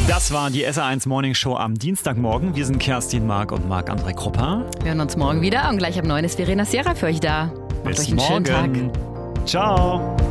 Das war die SR1 Morning Show am Dienstagmorgen. Wir sind Kerstin, Marc und Marc-André Kropper. Wir hören uns morgen wieder und gleich ab 9 ist Verena Sierra für euch da. Macht Bis euch einen morgen. schönen Tag. Ciao.